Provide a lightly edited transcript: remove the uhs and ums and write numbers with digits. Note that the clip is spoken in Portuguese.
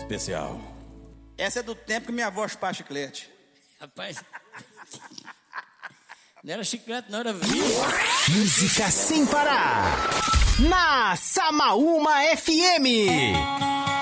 especial. Essa é do tempo que minha avó chupava chiclete. Rapaz, não era chiclete, não era vinho. Música sem parar. Na Samaúma FM.